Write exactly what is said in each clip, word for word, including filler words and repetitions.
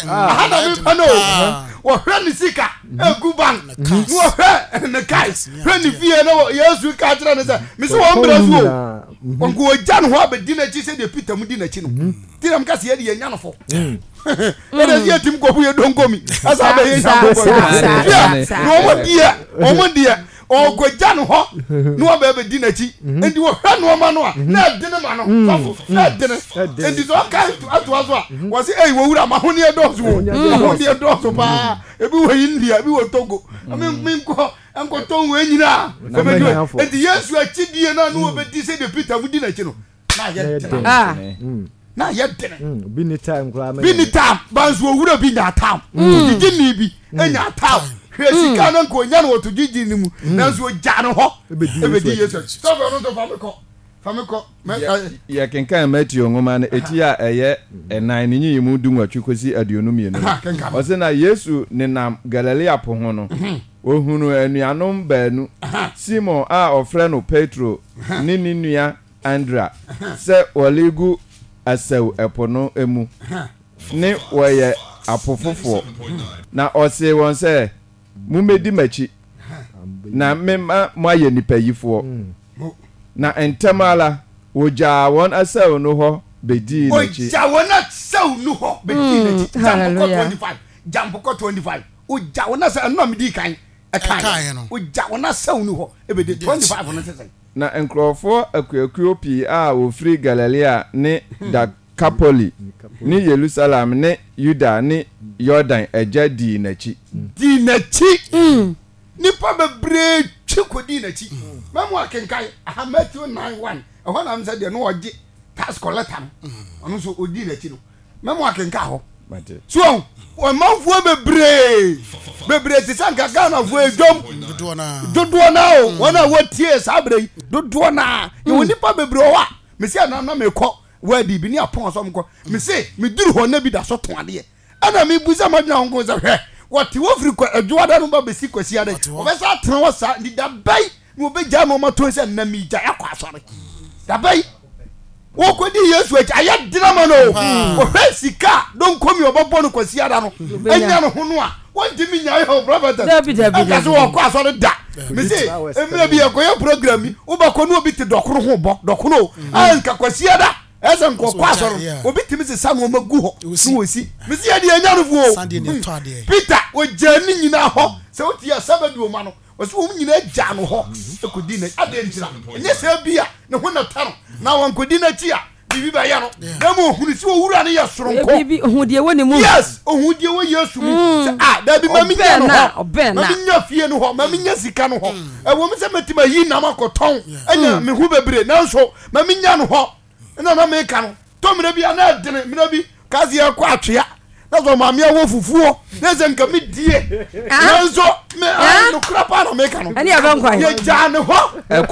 aha na me pa no wo hwe ni sika egu ban wo hwe ne kai hwe ni fie no Yesu ka kira ne say me so wo mbra so wonko ogya no ho abedi na chi say de Peter mu di na chi no tiram ka se ye de ye nya no fo ere ye tim ko bu ye don komi asa ba ye nya ko no mo dia o mo dia o ko gya no ho no ba be di na chi endi wo hwa no ma no a na de ne ma no na de ne endi so ka atu aso a wo se ei wo wura ma ho ne edoso wo ho ne edoso pa ebi wo India ebi wo Togo ami min ko enko ton we nyina endi Yesu achi die na no be di se de Peter mu di na chi no na ye ah na ye dene bi ni time kra bi ni time banzo owura bi nya time gigi bi enya time hwesi kana ko nya no to gigi ni mu nanzo gya no ho ebedi Yesu so fa no to fa me ko fa me ko ya kenkan Matthew ngoma na eti a eye enan ni nyi mu du nwatwe kosi aduonu mienu o se na Yesu ne nam Galilea po ho no ohunu anuanom baanu Simon a ofre no Petro ni ni nua Andrea se oligu asaw epono emu ne woye apofofo na ose won se mumedi machi na mema moaye nipayifo na entamala woja won asaw no ho bedi na chi woja won asaw no ho bedi na chi jambo twenty-five jambo twenty-five woja won asaw no medi kan akan woja won asaw no ho ebedi twenty-five no sese na enkrofo akuakuo pi a wo free Galilea ne Decapoli ni Jerusalem ne Juda ne Jordan eja di na chi di na chi nipa bebre twiko di na chi memo akenkai aha Matthew nine one ehona am say de no oje tax collector ono so odi na chi no memo akenka ho so o manfo bebre bebre ti sanka Ghana fo edom dodo na dodo na o wona wotie sabre dodo na e woni pa bebre o wa me se na na me ko wa di bi ni apon so mko me se me duru ho na bi da so ton ade ana me buza ma dwa ngo se hwe wati wo firi ko adwoada no ba besi kwasi ade o be sa tran wo sa di da bai me obe ja no ma to se na mi ja yakwa sore da bai wo ko di Yesu achi aya dinama no o he sika don komi obobo no kwasi ada no enya no ho no a won di mi nya yo prophet aka so wo kwa so da me say emre bi akoya program mi wo ba ko no obi ti dokoro ho bo dokoro anka kwasi ada esa nko kwa so obi ti mi se sanu magu ho no wosi me say ade enya no fu Peter o jani nyina ho se wo ti ya sabadu ma no wasu wo nyina ja no ho ekodi na ade ntira enye se bia ne ho na taro na wan kodi na chi a bibi ba ya no na mo hunu si wo wura ne ya soronko bibi ohudie woni mu yes ohudie wo Yesu mu ah da bi mami nya no ho mami nya fie no ho mami nya sika no ho e wo mi se metima yi na makoton enya me hu bebre na so mami nya no ho na na me ka no to mira bia na dene mira bi kazi ya kwa atwea na so mami awo fufuo na se nka me die na so me no krapa na me ka no ani abankwa ye ja ne ho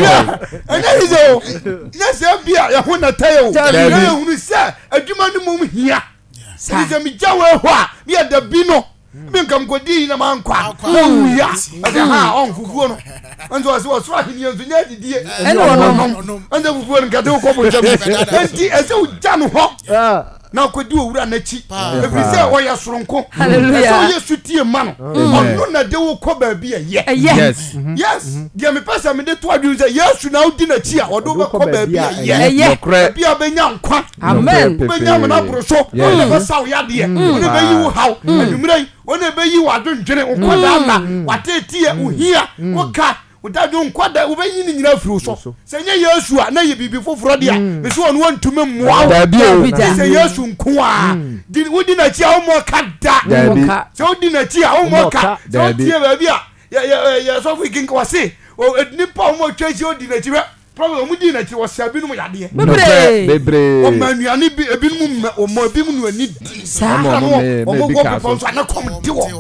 enya hizo na se bia ya ho na tayo na hunu se adwuma no mum hia se me jawe ho a me da bi no me nka mkodi na mankwa no ya ade ha on fufuo no anzo aso aso ahini enzo nya didie ene wono anzo fufuo nka de ko bo jam enti ese u ja no ho na kodi owura na chi every say o ya soronko hallelujah so Yesu tie ma no ono na de wo ko ba bi ye yes yes dia me pesa me de to adwun say Yesu na odi na chi a odo ba ko ba bi ye bi a benya nkwa amen benya me na bro so o ba saw ya de o ne be yi wo haw adumrai o ne be yi wo adwendwene o ko da na wate tie o hia o ka udadu nkwada ubenyi ni nyina firi so senye Yesu a na ye bibi foforo dia me so onu wantume mmoa se Yesu nko a di wodi na chi a wo mo ka da se wodi na chi a wo mo ka so tie ba bia ya ya ya so fi kinko wase o nipa wo mo twa chi odi na chi problem mu di na chi wase abi no yade bebre bebre o manuane bi ebi mu o mo ebi mu no ani sa no o mo go pe so na kom di wo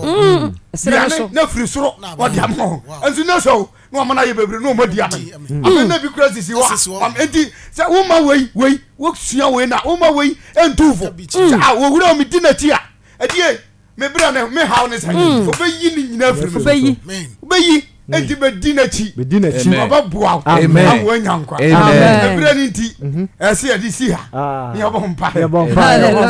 na firi soro wodi am ho anzu na so no amana ye bebre no modi amen amen na bi crazy si wa am enti say wo ma wei wei wo sua wei na wo ma wei entufo ah wo wura mi di na ti a edie me bra na me hawo ne say obeyi ni nyina firi obeyi obeyi enti be di na chi be di na chi baba bua amen awo nyankwa amen me bra ni ti e se edi si ha ni obo mpa e bo mpa